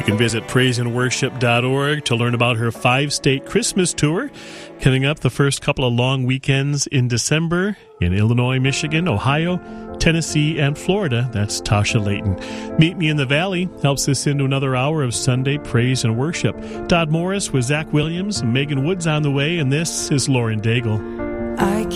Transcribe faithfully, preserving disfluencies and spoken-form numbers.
You can visit praise and worship dot org to learn about her five-state Christmas tour, coming up the first couple of long weekends in December in Illinois, Michigan, Ohio, Tennessee, and Florida. That's Tasha Layton. Meet Me in the Valley helps us into another hour of Sunday praise and worship. Todd Morris with Zach Williams and Megan Woods on the way, and this is Lauren Daigle. I